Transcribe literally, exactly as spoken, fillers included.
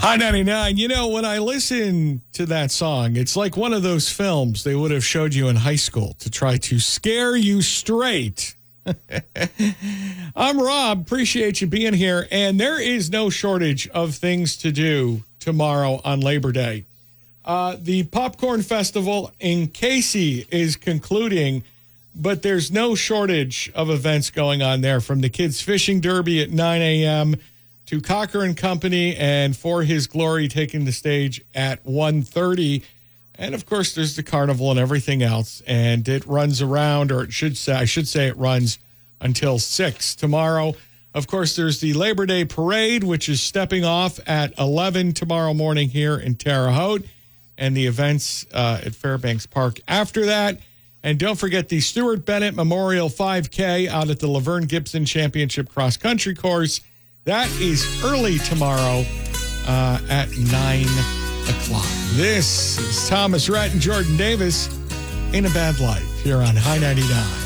High ninety-nine. You know, when I listen to that song, it's like one of those films they would have showed you in high school to try to scare you straight. I'm Rob. Appreciate you being here. And there is no shortage of things to do tomorrow on Labor Day. Uh, the Popcorn Festival in Casey is concluding, but there's no shortage of events going on there, from the Kids Fishing Derby at nine a.m. to Cocker and Company and For His Glory taking the stage at one thirty. And, of course, there's the carnival and everything else. And it runs around, or it should say, I should say it runs until six tomorrow. Of course, there's the Labor Day Parade, which is stepping off at eleven tomorrow morning here in Terre Haute, and the events uh, at Fairbanks Park after that. And don't forget the Stuart Bennett Memorial five K out at the Laverne Gibson Championship Cross Country Course. That is early tomorrow uh, at nine o'clock. This is Thomas Rhett and Jordan Davis. Ain't a Bad Life here on High ninety-nine.